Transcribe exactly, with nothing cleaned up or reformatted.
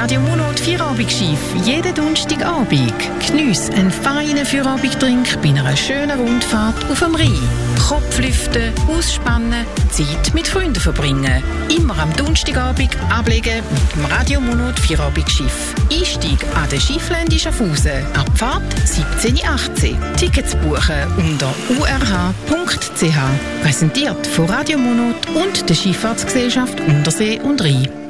Radio Monat Vierabend-Schiff. Jeden Donnerstagabend. Geniesse einen feinen Vierabend-Trink bei einer schönen Rundfahrt auf dem Rhein. Kopf lüften, ausspannen, Zeit mit Freunden verbringen. Immer am Donnerstagabend ablegen mit dem Radio Monat Vierabend-Schiff. Einstieg an der Schifflände Schaffhausen. Abfahrt siebzehn Uhr achtzehn. Tickets buchen unter u r h punkt c h. Präsentiert von Radio Monat und der Schifffahrtsgesellschaft Untersee und Rhein.